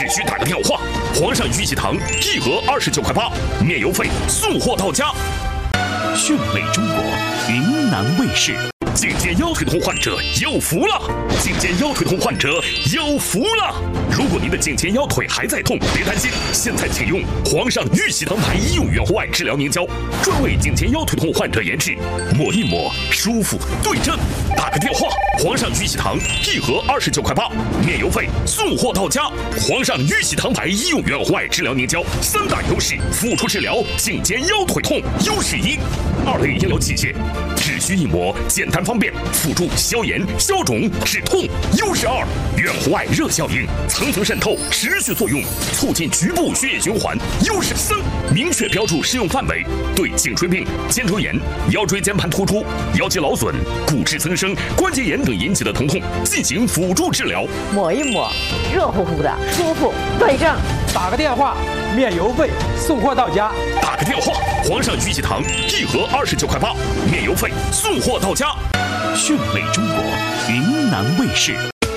只需打个电话，皇上玉玺堂1盒29.8块，免邮费，送货到家。 讯美中国，云南卫视。 颈肩腰腿痛患者有福了！颈肩腰腿痛患者有福了！如果您的颈肩腰腿还在痛，别担心，现在请用皇上玉玺堂牌医用远红外治疗凝胶，专为颈肩腰腿痛患者研制，抹一抹舒服对症。打个电话，皇上玉玺堂1盒29.8块，免邮费，送货到家。皇上玉玺堂牌医用远红外治疗凝胶3大优势，辅助治疗颈肩腰腿痛。优势1，2类医疗器械，只需一抹，简单方便，辅助消炎、消肿、止痛。优势2，远红外热效应，层层渗透，持续作用，促进局部血液循环。优势3，明确标注适用范围，对颈椎病、肩周炎、腰椎间盘突出、腰肌劳损、骨质增生、关节炎等引起的疼痛进行辅助治疗。 抹一抹，热乎乎的，舒服对症。 打个电话，免邮费，送货到家。 打个电话，皇上玉玺堂1盒29.8块，免邮费，送货到家。 讯美中国，云南卫视。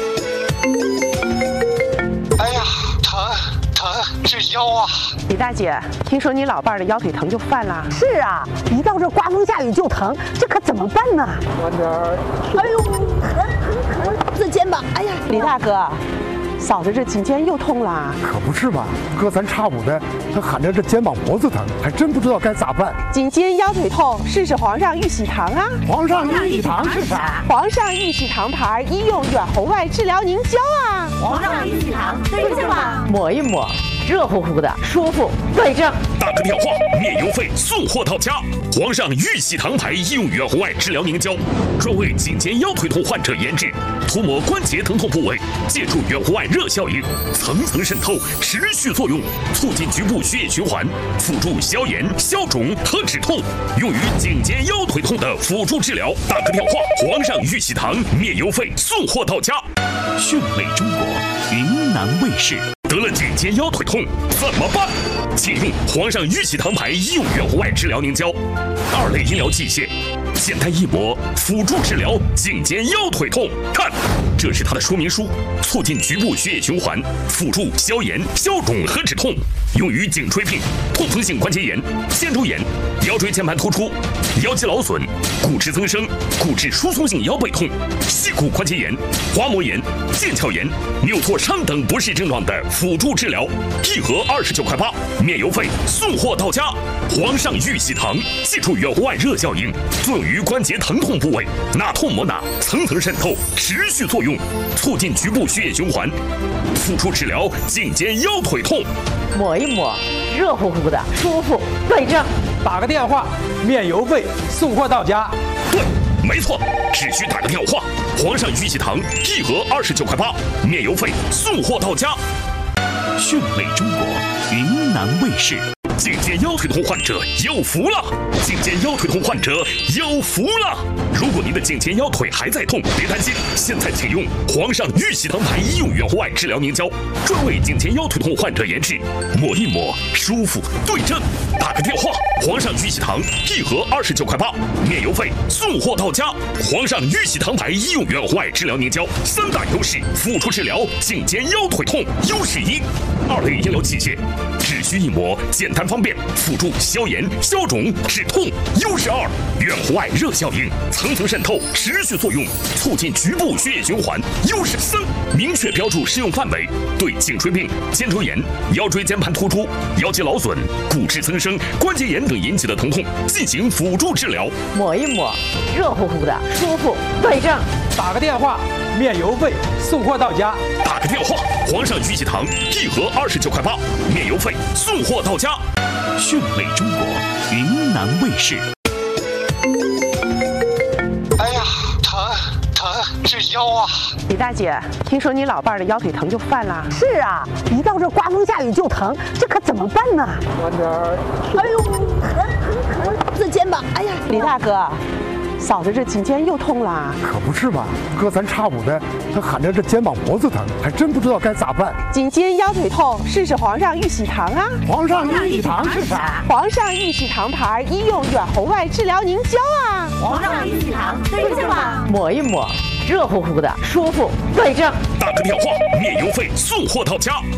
哎呀，疼，这腰啊！ 李大姐，听说你老伴儿的腰腿疼就犯了？ 是啊，一到这刮风下雨就疼，这可怎么办呢？ 慢点儿。 哎呦，疼！这肩膀，哎呀， 李大哥，嫂子这颈肩又痛了。 可不是嘛，隔三差五的，他喊着这肩膀脖子疼，还真不知道该咋办。 颈肩腰腿痛，试试皇上玉玺堂啊！ 皇上玉玺堂是啥？ 皇上玉玺堂牌医用远红外治疗凝胶啊！ 皇上玉玺堂对症吗？ 抹一抹，热乎乎的，舒服对症。 打个电话，免邮费，送货到家。皇上玉玺堂牌医用远红外治疗凝胶，专为颈肩腰腿痛患者研制，涂抹关节疼痛部位，借助远红外热效应，层层渗透，持续作用，促进局部血液循环，辅助消炎、消肿和止痛，用于颈肩腰腿痛的辅助治疗。打个电话，皇上玉玺堂免邮费，送货到家。 讯美中国，云南卫视。 得了颈肩腰腿痛怎么办？请用皇上玉玺堂牌医用远红外治疗凝胶，2类医疗器械，简单一抹，辅助治疗颈肩腰腿痛。看，这是它的说明书，促进局部血液循环，辅助消炎、消肿和止痛，用于颈椎病、痛风性关节炎、肩周炎、腰椎间盘突出、腰肌劳损、骨质增生、骨质疏松性腰背痛、膝骨关节炎、滑膜炎、腱鞘炎、扭挫伤等不适症状的辅助治疗。1盒29.8块，免邮费，送货到家。皇上玉玺堂借助远红外热效应，作用于关节疼痛部位，哪痛抹哪，层层渗透，持续作用，促进局部血液循环，辅助治疗颈肩腰腿痛。 抹一抹，热乎乎的，舒服对症。 打个电话，免邮费，送货到家。 对，没错，只需打个电话，皇上玉玺堂1盒29.8块，免邮费，送货到家。 讯美中国，云南卫视。 颈肩腰腿痛患者有福了！颈肩腰腿痛患者有福了！如果您的颈肩腰腿还在痛，别担心，现在请用皇上玉玺堂牌医用远红外治疗凝胶，专为颈肩腰腿痛患者研制，抹一抹舒服对症。打个电话，皇上玉玺堂1盒29.8块，免邮费，送货到家。皇上玉玺堂牌医用远红外治疗凝胶3大优势，辅助治疗颈肩腰腿痛。优势1，2类医疗器械，只需一抹，简单方便，辅助消炎、消肿、止痛。优势2，远红外热效应，层层渗透，持续作用，促进局部血液循环。优势3，明确标注适用范围，对颈椎病、肩周炎、腰椎间盘突出、腰肌劳损、骨质增生、关节炎等引起的疼痛进行辅助治疗。 抹一抹，热乎乎的，舒服对症。 打个电话，免邮费，送货到家。 打个电话，皇上玉玺堂1盒29.8块，免邮费，送货到家。 讯美中国，云南卫视。 哎呀，疼，这腰啊！ 李大姐，听说你老伴儿的腰腿疼就犯了？ 是啊，一到这刮风下雨就疼，这可怎么办呢？ 慢点儿。 哎呦，疼！这肩膀，哎呀， 李大哥，嫂子这颈肩又痛了。 可不是嘛，隔三差五的，他喊着这肩膀脖子疼，还真不知道该咋办。 颈肩腰腿痛，试试皇上玉玺堂啊！ 皇上玉玺堂是啥？ 皇上玉玺堂牌医用远红外治疗凝胶啊！ 皇上玉玺堂对症吗？ 抹一抹，热乎乎的，舒服对症。 打个电话，免邮费，送货到家。